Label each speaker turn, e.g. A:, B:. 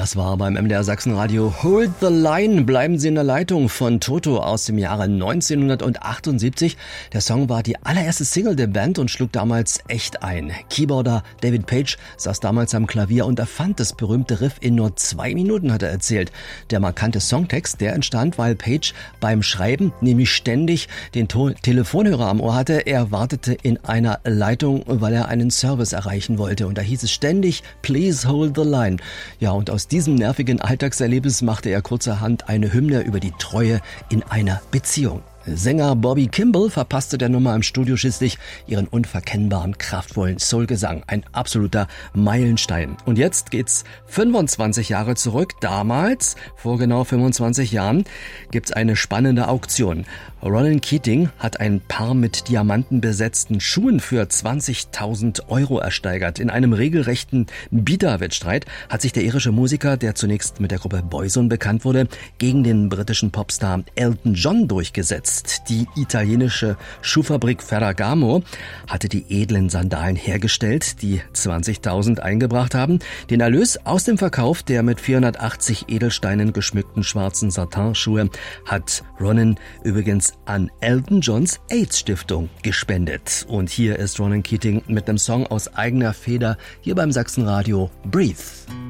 A: Das war beim MDR Sachsenradio Hold the Line, bleiben Sie in der Leitung von Toto aus dem Jahre 1978. Der Song war die allererste Single der Band und schlug damals echt ein. Keyboarder David Page saß damals am Klavier und erfand das berühmte Riff in nur 2 Minuten, hat er erzählt. Der markante Songtext, der entstand, weil Page beim Schreiben nämlich ständig den Telefonhörer am Ohr hatte. Er wartete in einer Leitung, weil er einen Service erreichen wollte. Und da hieß es ständig, please hold the line. Ja, und aus diesem nervigen Alltagserlebnis machte er kurzerhand eine Hymne über die Treue in einer Beziehung. Sänger Bobby Kimball verpasste der Nummer im Studio schließlich ihren unverkennbaren, kraftvollen Soulgesang. Ein absoluter Meilenstein. Und jetzt geht's 25 Jahre zurück. Damals, vor genau 25 Jahren, gibt's eine spannende Auktion. Ronan Keating hat ein Paar mit Diamanten besetzten Schuhen für 20.000 € ersteigert. In einem regelrechten Bieterwettstreit hat sich der irische Musiker, der zunächst mit der Gruppe Boyzone bekannt wurde, gegen den britischen Popstar Elton John durchgesetzt. Die italienische Schuhfabrik Ferragamo hatte die edlen Sandalen hergestellt, die 20.000 eingebracht haben. Den Erlös aus dem Verkauf der mit 480 Edelsteinen geschmückten schwarzen Satin-Schuhe hat Ronan übrigens an Elton Johns AIDS-Stiftung gespendet. Und hier ist Ronan Keating mit einem Song aus eigener Feder hier beim Sachsenradio Breathe.